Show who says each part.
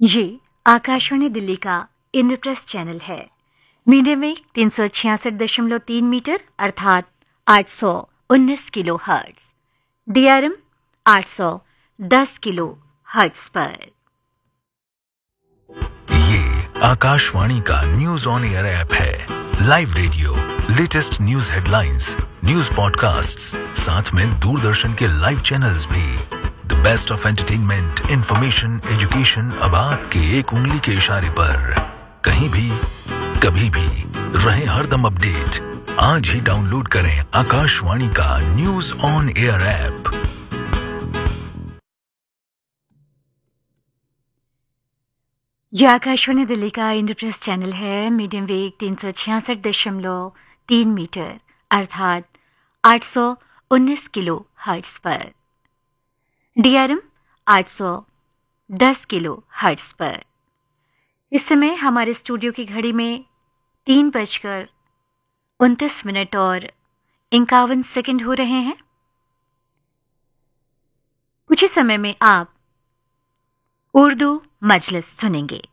Speaker 1: ये आकाशवाणी दिल्ली का इंद्रप्रस्थ चैनल है। मीडियम वेव 366.3 मीटर अर्थात 819 kilo hertz, DRM 810 kilo hertz पर।
Speaker 2: ये आकाशवाणी का न्यूज ऑन एयर ऐप है। Live radio, latest news headlines, news podcasts, साथ में दूरदर्शन के लाइव चैनल्स भी। The best of entertainment, information, education अब आपके एक उंगली के इशारे पर। कहीं भी, कभी भी, रहे हरदम अपडेट। आज ही डाउनलोड करें आकाशवाणी का न्यूज ऑन एयर ऐप।
Speaker 1: यह आकाशवाणी दिल्ली का इंद्रप्रस्थ चैनल है। मीडियम वेव 366.3 मीटर अर्थात 819 किलो हर्ट्ज पर, DRM 810 किलो हर्ट्ज पर। इस समय हमारे स्टूडियो की घड़ी में 3:29 और 51 सेकंड हो रहे हैं। कुछ ही समय में आप उर्दू मजलिस सुनेंगे।